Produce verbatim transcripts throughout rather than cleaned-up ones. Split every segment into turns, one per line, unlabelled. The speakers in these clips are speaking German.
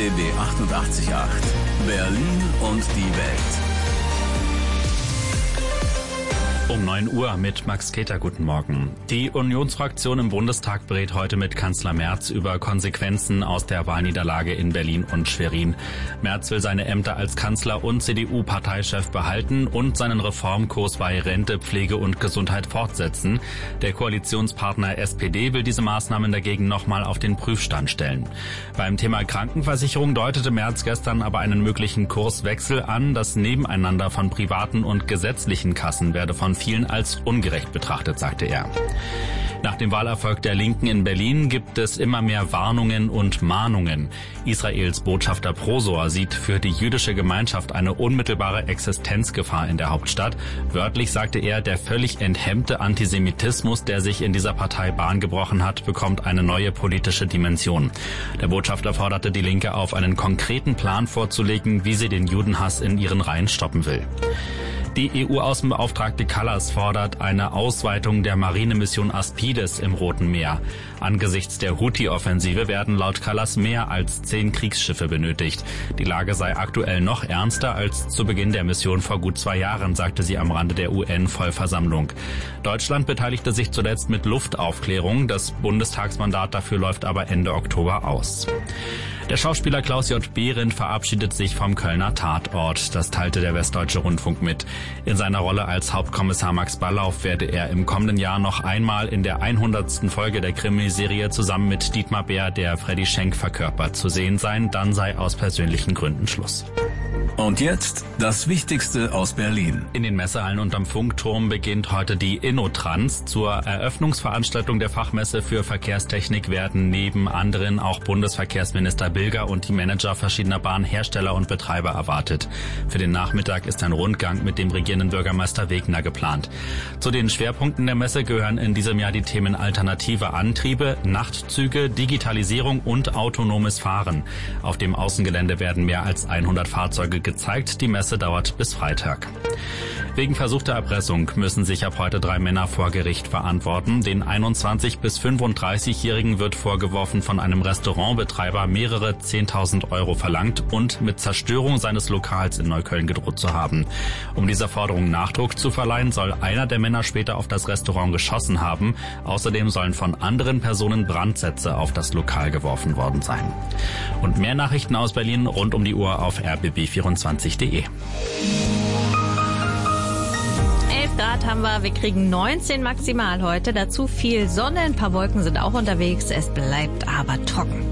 B B achtundachtzig Komma acht. Berlin und die Welt.
Um neun Uhr mit Max Keter, guten Morgen. Die Unionsfraktion im Bundestag berät heute mit Kanzler Merz über Konsequenzen aus der Wahlniederlage in Berlin und Schwerin. Merz will seine Ämter als Kanzler und C D U-Parteichef behalten und seinen Reformkurs bei Rente, Pflege und Gesundheit fortsetzen. Der Koalitionspartner S P D will diese Maßnahmen dagegen nochmal auf den Prüfstand stellen. Beim Thema Krankenversicherung deutete Merz gestern aber einen möglichen Kurswechsel an. Das Nebeneinander von privaten und gesetzlichen Kassen werde von vielen als ungerecht betrachtet, sagte er. Nach dem Wahlerfolg der Linken in Berlin gibt es immer mehr Warnungen und Mahnungen. Israels Botschafter Prosor sieht für die jüdische Gemeinschaft eine unmittelbare Existenzgefahr in der Hauptstadt. Wörtlich sagte er, der völlig enthemmte Antisemitismus, der sich in dieser Partei Bahn gebrochen hat, bekommt eine neue politische Dimension. Der Botschafter forderte die Linke auf, einen konkreten Plan vorzulegen, wie sie den Judenhass in ihren Reihen stoppen will. Die E U-Außenbeauftragte Kallas fordert eine Ausweitung der Marinemission Aspides im Roten Meer. Angesichts der Houthi-Offensive werden laut Kallas mehr als zehn Kriegsschiffe benötigt. Die Lage sei aktuell noch ernster als zu Beginn der Mission vor gut zwei Jahren, sagte sie am Rande der U N-Vollversammlung. Deutschland beteiligte sich zuletzt mit Luftaufklärung. Das Bundestagsmandat dafür läuft aber Ende Oktober aus. Der Schauspieler Klaus J. Behrendt verabschiedet sich vom Kölner Tatort. Das teilte der Westdeutsche Rundfunk mit. In seiner Rolle als Hauptkommissar Max Ballauf werde er im kommenden Jahr noch einmal in der hundertsten Folge der Krimiserie zusammen mit Dietmar Bär, der Freddy Schenk verkörpert, zu sehen sein. Dann sei aus persönlichen Gründen Schluss.
Und jetzt das Wichtigste aus Berlin.
In den Messehallen und am Funkturm beginnt heute die InnoTrans. Zur Eröffnungsveranstaltung der Fachmesse für Verkehrstechnik werden neben anderen auch Bundesverkehrsminister Bilger und die Manager verschiedener Bahnhersteller und Betreiber erwartet. Für den Nachmittag ist ein Rundgang mit dem regierenden Bürgermeister Wegner geplant. Zu den Schwerpunkten der Messe gehören in diesem Jahr die Themen alternative Antriebe, Nachtzüge, Digitalisierung und autonomes Fahren. Auf dem Außengelände werden mehr als hundert Fahrzeuge gezeigt. Die Messe dauert bis Freitag. Wegen versuchter Erpressung müssen sich ab heute drei Männer vor Gericht verantworten. Den einundzwanzig- bis fünfunddreißigjährigen wird vorgeworfen, von einem Restaurantbetreiber mehrere zehntausend Euro verlangt und mit Zerstörung seines Lokals in Neukölln gedroht zu haben. Um dieser Forderung Nachdruck zu verleihen, soll einer der Männer später auf das Restaurant geschossen haben. Außerdem sollen von anderen Personen Brandsätze auf das Lokal geworfen worden sein. Und mehr Nachrichten aus Berlin rund um die Uhr auf r b b vierundzwanzig punkt d e.
elf Grad haben wir, wir kriegen neunzehn maximal heute. Dazu viel Sonne, ein paar Wolken sind auch unterwegs. Es bleibt aber trocken.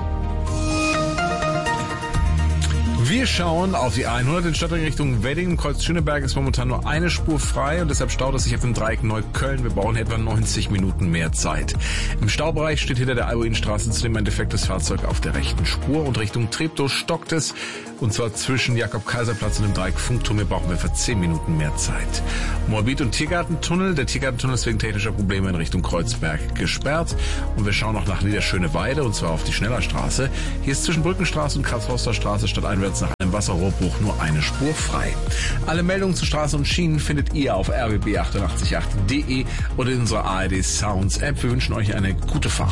Wir schauen auf die hundert in Stadtring Richtung Wedding. Kreuz Schöneberg ist momentan nur eine Spur frei und deshalb staut es sich auf dem Dreieck Neukölln. Wir brauchen etwa neunzig Minuten mehr Zeit. Im Staubereich steht hinter der Albuinstraße zudem ein defektes Fahrzeug auf der rechten Spur und Richtung Treptow stockt es. Und zwar zwischen Jakob-Kaiser-Platz und dem Dreieck Funkturm. Hier brauchen wir für zehn Minuten mehr Zeit. Moabit- und Tiergartentunnel. Der Tiergartentunnel ist wegen technischer Probleme in Richtung Kreuzberg gesperrt. Und wir schauen noch nach Niederschöneweide und zwar auf die Schnellerstraße. Hier ist zwischen Brückenstraße und Karl-Forster-Straße stadteinwärts nach einem Wasserrohrbruch nur eine Spur frei. Alle Meldungen zu Straße und Schienen findet ihr auf r b b achtundachtzig Komma acht punkt d e oder in unserer A R D Sounds App. Wir wünschen euch eine gute Fahrt.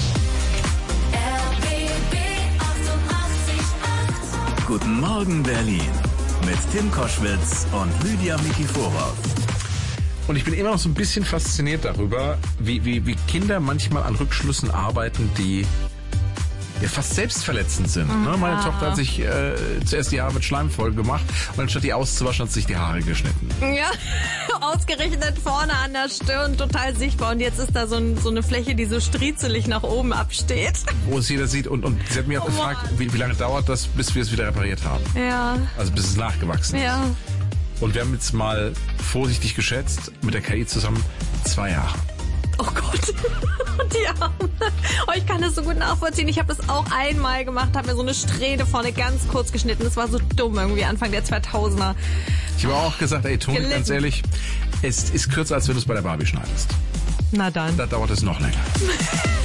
Guten Morgen Berlin mit Tim Koschwitz und Lydia Mikiforov.
Und ich bin immer noch so ein bisschen fasziniert darüber, wie, wie, wie Kinder manchmal an Rückschlüssen arbeiten, die ja fast selbstverletzend sind. Mhm. Ne? Meine Tochter hat sich äh, zuerst die Haare mit Schleim voll gemacht und anstatt die auszuwaschen, hat sie sich die Haare geschnitten.
Ja, ausgerechnet vorne an der Stirn, total sichtbar. Und jetzt ist da so, ein, so eine Fläche, die so striezelig nach oben absteht.
Wo es jeder sieht. Und, und sie hat mich auch oh gefragt, wie, wie lange dauert das, bis wir es wieder repariert haben.
Ja.
Also bis es nachgewachsen ist.
Ja.
Und wir haben jetzt mal vorsichtig geschätzt, mit der K I zusammen, zwei Jahre.
Oh Gott, die Arme. Oh, ich kann das so gut nachvollziehen. Ich habe das auch einmal gemacht, habe mir so eine Strähne vorne ganz kurz geschnitten. Das war so dumm irgendwie Anfang der zweitausender.
Ich habe auch gesagt, ey Toni,
Gelitten.
ganz ehrlich, es ist kürzer, als wenn du es bei der Barbie schneidest.
Na dann.
Da dauert es noch länger.